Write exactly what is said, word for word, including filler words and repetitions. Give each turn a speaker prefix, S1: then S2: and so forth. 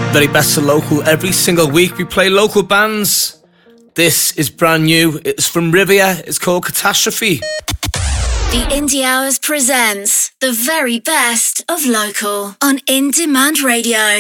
S1: Very best of local. Every single week we play local bands. This is brand new. It's from Rivia. It's called Catastrophe.
S2: The Indie Hours presents the very best of local on In Demand Radio.